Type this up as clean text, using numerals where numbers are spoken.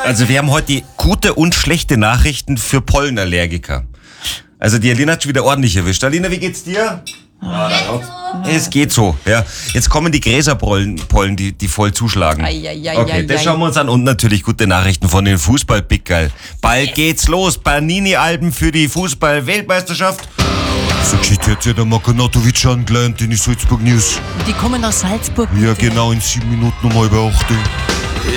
Also wir haben heute die gute und schlechte Nachrichten für Pollenallergiker. Also die Alina hat schon wieder ordentlich erwischt. Alina, wie geht's dir? Es geht so, ja. Jetzt kommen die Gräserpollen, die voll zuschlagen. Okay, das schauen wir uns an. Und natürlich gute Nachrichten von den Fußball-Pickerl. Bald geht's los. Panini-Alben für die Fußball-Weltmeisterschaft. So Geschichte hat ja der Makanatovic angelernt in die Salzburg News. Die kommen aus Salzburg. Ja, genau, in 7 Minuten um 7:30.